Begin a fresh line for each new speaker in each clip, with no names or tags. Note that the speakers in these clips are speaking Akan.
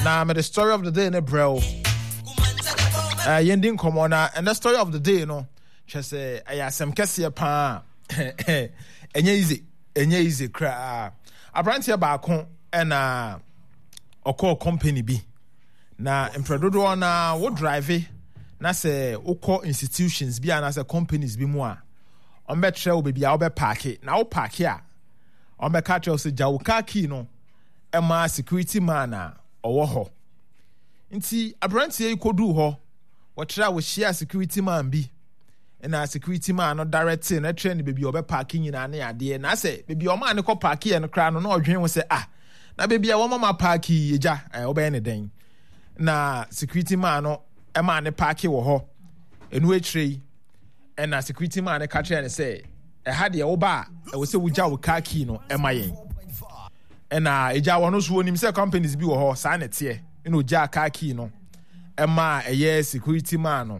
Now, the story of the day in the bro. Yending Komona, and the story of the day, you know, just say, I have some Cassia pa. And easy, cry. I brand here back home and call company B. Now, in Predodo, na what drive it? Na say, call institutions be and as a companies be more. On bet shell baby, I'll be park it. Now park here. On be catch us a Jawuka kino. Emma security man or ho. Inti, a brand here you could do ho. What try with share security man be? And our security man not directing a train baby over parking in an idea. And I say, baby, your man go park here and the crown no dream will say, now baby, I want my parky, ja, I obey anything. Na security man no, a man a parky or ho, and wait tree, and a security man a catcher and say, I had the oba, I was say, we jaw khaki no, MIA. And a ja one who himself companies be or ho, sign it here, ja khaki no. Emma a yes security man.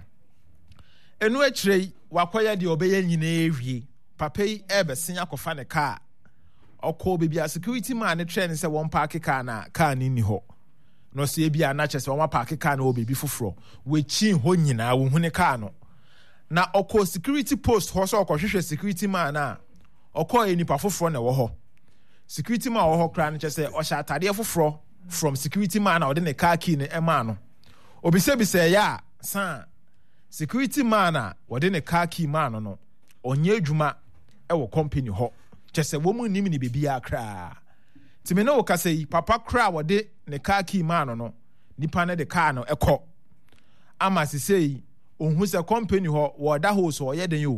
And we trade wakwaya the obey in Papa ebe senior kofane car. Or call baby a security man a train say one park car na car ni ho. No see be a natchez one park car no baby fufro. We chin honina wune car no. Na oko security post horse or security man na. Or call any pafufro na woho. Security man or cran just say or shall tadia fufro from security man or then a car key ne emano. Obisebi say ya san security man within a car key man no onye dwuma e wo company ho chese wo mu nim ni bibia kra timi no ka say papa kra wode ne car key man no nipa ne de car no ekọ ama sisei onhu se company ho wo da ho so ye den yo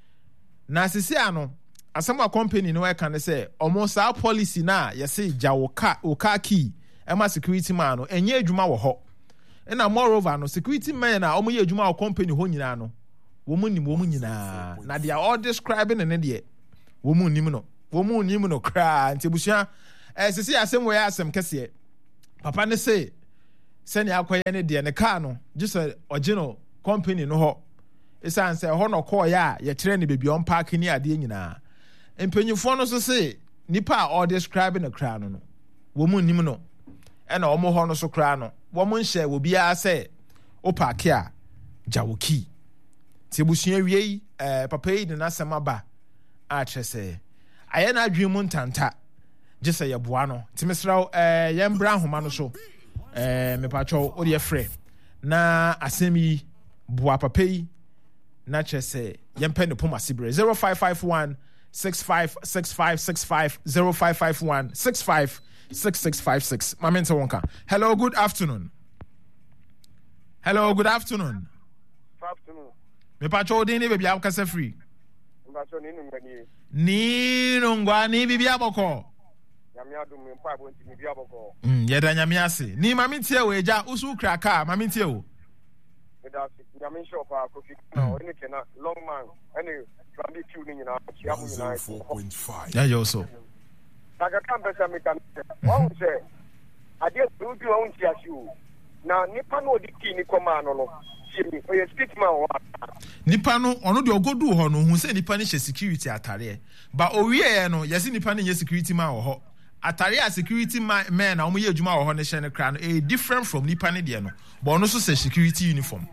na sisei ano asama company no e kan say omo sa policy na ye say ja wo car key e ma security man no enye adwuma wo ho. And moreover, no security men are almost a Juma company honino. Woman, now they are all describing an idiot. Woman, Nimuno, cry, and Tibusha, as you see, I some way ask some Cassie. Papa, ne say, send your quay any dear, and a cano, just a original company, no ho. It's answer, honor call ya, your train be beyond parking near Dina. And pen you phone also say, Nipa all describing a crown. Woman, Nimuno, and almost honor so crown. Woman share will be a say, Opa Kia, Jawuki. Tibushia ye, Papa, the Nasamaba. Archer say, I ain't a dream montanta. Just say a buano. Timisra, young brown humano so. Me patrol, or your friend. Na asemi bua papai. Nature say, young pen upon my sibre 0551 656565 0551 6656. My mentor Wonka. Hello, good afternoon. Hello, good afternoon.
Good afternoon.
Me patrol dini baby am kase free. Ni ngwani bibi aboko.
Nyame adum me mpa bo nti bibi aboko.
Yeda nyame ase. Ni mami tie we ja usu kraka mami tie o.
Yeda nyame shop a kofi na o ni kena long man any Rambi few ni na chia mu na
4.5.
Yeah, you so.
Daga kan besa me kan. Won say ade do bi won chia shiu. Na nipa no di ki ni koma no no. Chimi o ye street man wa.
Nipa no ono de ogodu ho no hu say nipa ni she security atare. Ba owie no yesi nipa ni ye security man wo ho. Atare a security man na omo ye adwuma wo ho ne she ne kra no e different from nipa ni de no. But ono so say security uniform.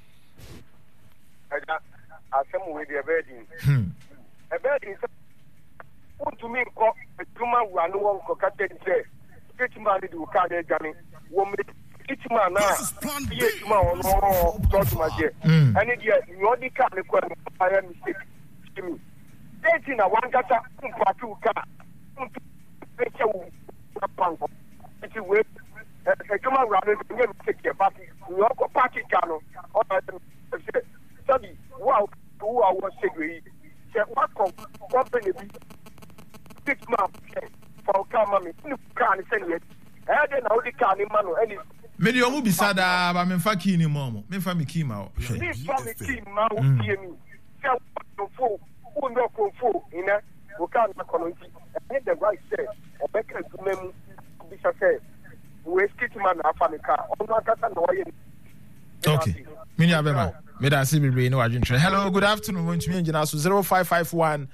Asem we de bedin. E bedin to me ko tuma wa no won ko kate say street man di o ka de gani wo me street man na ye tuma ono to ma je ani dia you di ka ne ko I mistake to me dey na wan gata mpatu ka peche wo panko iti we e tuma wa no nge take your back you ko party ka no o say study wow who I was saying say what company be 6 months for come me can send it I don't know the can man any
me dey omu bisada ba me fa ki ni momo me fa me ki ma o
me fa me ki ma o tie mi say fo who no confo ina o kan na kolonti and the right say o be kan mem bi say we skit man afa me car o no kata no ye
okay me ni abema me da see be no adwentwe. Hello, good afternoon. Want to me engine so 0551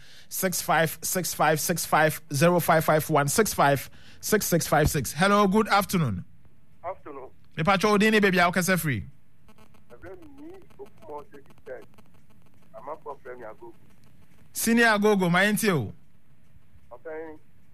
656565 0551 656656. Hello, good afternoon.
Afternoon.
Me pacho odini baby I can free.
I'm up for Premier Go.
Senior Gogo, my NTO.
Okay.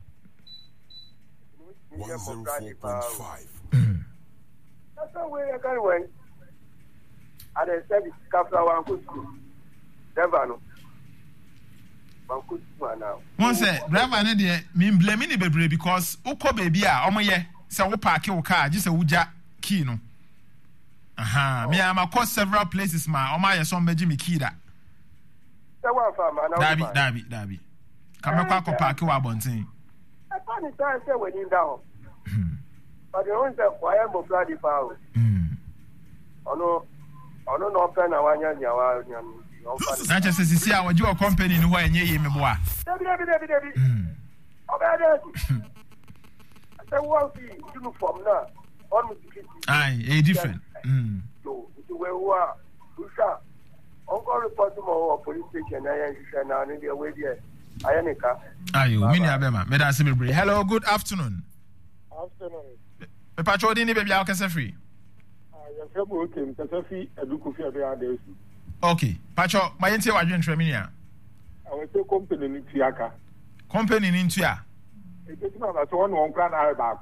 104.5.
That's the way I can win. And I said, Captain Wankusu. Never know. Wankusu now.
One say, driver, I need me blaming the baby because Oko baby, omoye, say, we park your car, just a Uja kino. Aha, me, I'm across several places, ma, my son, Benjamin Kida. Dabi. Come back or park your bunting.
I found it time when you're down. But the only why I'm a bloody power. Oh no, no, pen. I want you.
Not just as you see our your company in where you me boy.
Debbie. I said, well, uniform now.
Aye, a different.
So, where you are, Uncle report to police station. I am now in the way there. I am a car.
Are you? Abema. Hello, good afternoon.
Afternoon.
The patrol didn't baby, I can say free. Okay, patrol, my entire wagon Treminia.
I will say company in Tiaka.
Company in Tia.
It is not as one grand back.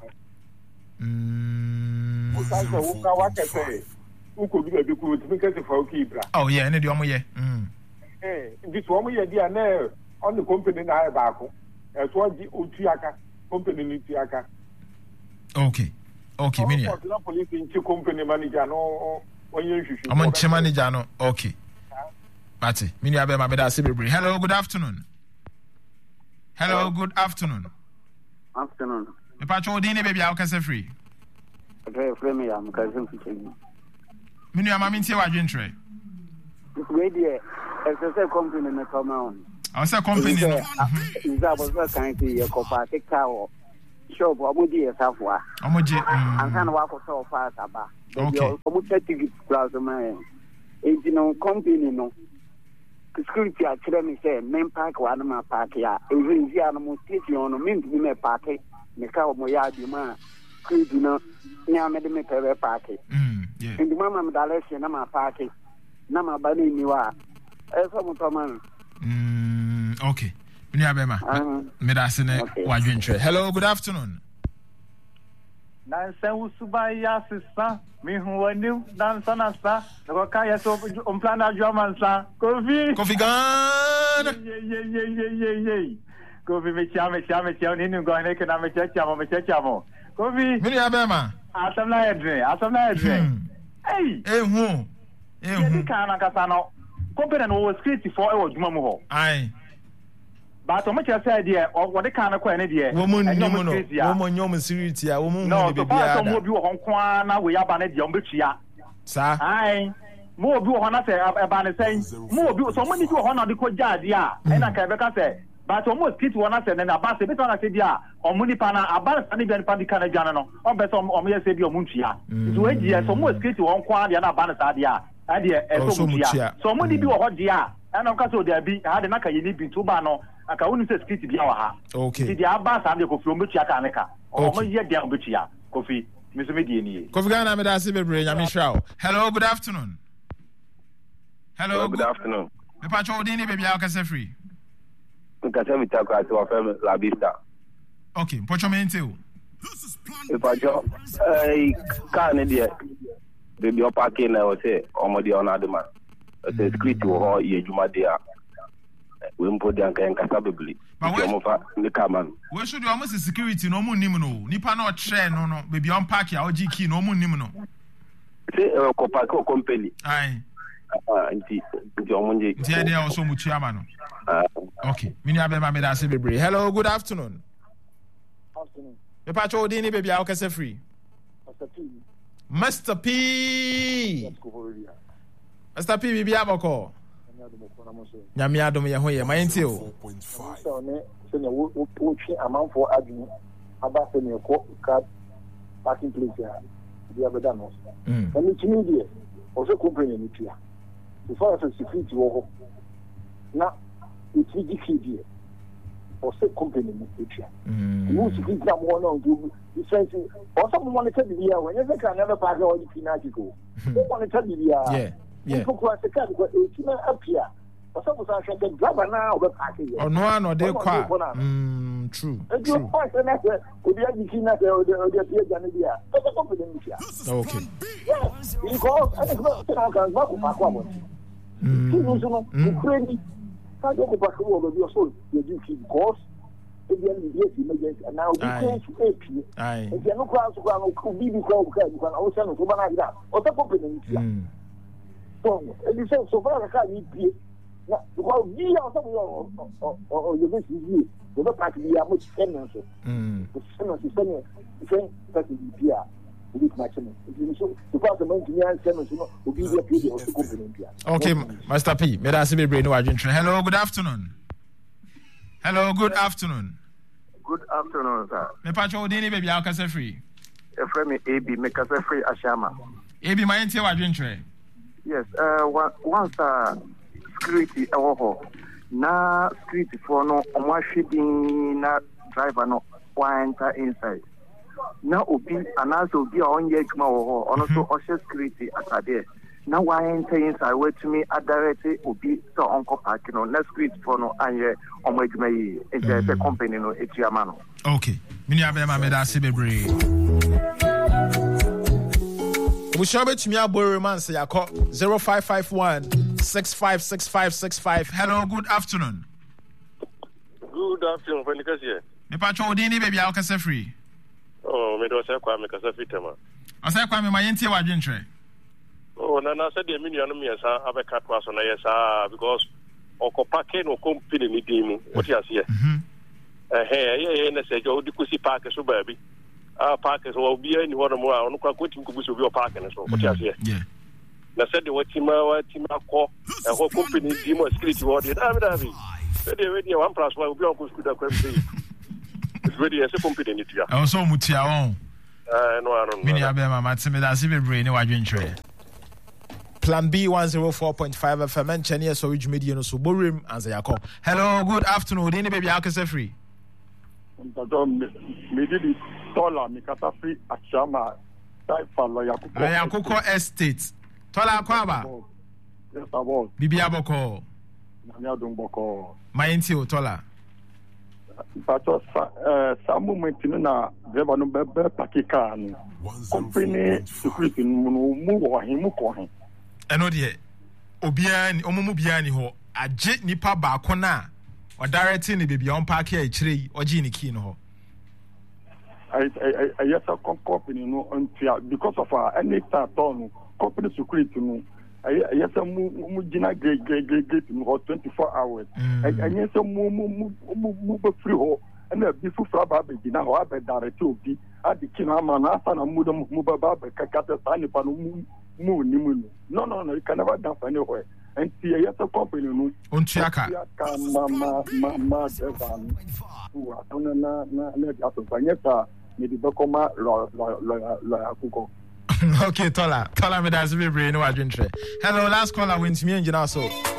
What can say? Who could be a good because of our keeper?
Oh, yeah, and the Omoye.
This one we are there on the company in Arabaco. As one the Utiaka company in Tiaka.
Okay, Minia.
Police in company manager, no, when you should.
I'm on manager, no, okay. Mate, Minia Bema Beda Sibri. Hello, good afternoon. Hello, good afternoon.
Afternoon.
The patrol didn't baby, I can say free.
Okay, frame me, I'm cousin to you.
Minia Maminti wagon tray.
This radio, as I said, company in the common.
I said, company.
Is that was kind of your copa, take tower. Shop, Omudi, a Safwa.
Omoji,
and can walk so fast about.
Okay.
Omucha tickets, class of man. It's no company, no. Security actually say, main park, one of my park, yeah. Even the animal station on a mint in a party, the cow, Moya, the man. Could you know, near me pay party.
Yeah.
And the mamma Dallas, Nama party, Nama Bani, you are. As a man.
Okay. Hello, good afternoon.
Nansa usubaya sisa mi huwani nansa nasa nakaya so umplana juamansa Kofi
Gan
Kofi me chama ni ngo ne kana me chama Kofi
Mini abema
asamna edre hey
hu
ni kana kasano company no was script for e wo dwuma mu ho
ai
but o much say there what the kind of kwane there
woman nyom security a woman
no so far so mo bi wo honkwa na we aba na dia ombetua
sa
ai mo bi wo na say eba ne say mo bi so mo ni bi wo na de ko jade a na ka be ka say but o mo skit wo na say na ba say be to na say dia o mo ni pa na aba sa ni bi pa di kana jana no o be so o mo ye say bi o mo ntua so e ji so mo skit wo honkwa dia na ba na sa dia a dia e so mo ntua so mo ni bi wo ho dia na ka so dia bi ha de na ka yini bi to ba no aka woni se script bia wa ha
okay
di aba sa de Kofi ombetua ka neka o mo ye dia ombetua Kofi mi so me die ni
Kofi Ghana me da se bebre nya me hrawo. Hello, good afternoon. Hello,
good afternoon.
Me pacho din ni baby I can say free.
Nkasa mi takwa ati wa fam La Vista.
Okay, pacho me nteo.
E pacho ka ne dia baby o parking na o say omodi ona de man. O say script wo ho ye juma dia. We mpo dia nka nkasa bebli. But mo fa ni kaman.
We should almost security no mu nim no. Nipa na o tre no baby on park ya o ji key no mu nim no.
Say ko park ko company.
Ai.
Nti omunje.
Nti dey also mu chiama no. Okay. Mini abema me da se bebre. Hello, good afternoon.
Afternoon.
Me pacho odini baby I can say free. Mr. P. Mr. P bibi aboko. Nyame adom ye ho ye mayenti o.
So ne se ne wo twi amanfo adwun aba se ne ko ka parking place ya dia beda no. Ani timi die o se company ni tia. So far as security wo ho. Na it ji die. or say company in the future. You see someone on to the sense or someone to tell you when you can never pass all the pinatico. Who want to tell you? Yeah. People who are the car because it's not up here. Or some of us the driver now the parking.
Or no one or they quite. True.
And you're quite an actor with the Argentina or the Janibia. That's a company in here.
Okay.
Yes, because I think not back with my woman. Ukraine. I don't go back over your soul. You do because emergency and now Ukraine to AP. If you're not going to could be because you can also know someone like that. Or the company in here. So, and you say, so far, I can't need because we are some or the best is the party we are much feminine. The feminine is saying that is here.
Okay, Master P. Hello, good afternoon. Hello, good afternoon.
Good afternoon, sir.
Me pacho odini baby akase free.
E friend me AB me kase free Ashama.
AB my ntie wadwentre.
Yes, once security na security for no omahwedin na driver no enter inside. Now obi anase obi a onye adwuma wo ho ono so oshe security atade na why enter inside wait to me direct obi so onko park no na security for no anye omo adwuma yi enter the company no etuama no.
Okay, mini abema me da se bebre we shall be to me abo romance yakọ 0551 656565. Hello, good afternoon.
Good afternoon, Fenikasi.
Me pacho odini baby akase free.
Oh, me do say kwa me kasa fitema.
Asa kwa me mayentie wadwentre.
Oh, na said the million me yesa abeka to aso na yesa because okopake no company ni dimu. What you say? Na say jo di kusi park so baby. Park so obi ani ho no mo a ono kwa kotim kubuso obi o park ne so. What you say?
Yeah.
Na said the watima ko e ho company dimu security ward. David. Said the radio 1+1 obi on kusko da kwem. It's ready as a company in Tia.
I saw Mutia on.
No.
Mini Abema Matsimida Sibi Wadwintre. Plan B 104.5 FM and Chenia so which media no so borim as a call. Hello, good afternoon. Dini baby akase free.
Me did Tola Mikata free Achama type for
Yakoko Estate. Tola Kwaba.
Yes, I was.
Bibi Aboko.
Namia Dumboko.
Mayenti Tola.
Pacho sa moment na driver no be pakika no company security mu wo hin mu ko hin
eno de obia ni omumu bia ni ho age nipa ba ko na o directing ni bibia on park e chire oji ni key no ho
I yes a company no until because of any start on company security no yes mu gina great no 24 hours and yes mu be free ho and be fu fra ba be gina ho be direct obi adi kina ma na asa na mu ba ba ka kata tani pa no mu ni mu no you can never dance anywhere and see yes a company no
ontiaka
ma devan u atona na atofanyeta ni di bakoma lo akuko.
Okay, Tola me that's very no wadwentre. Hello, last caller wins me and so.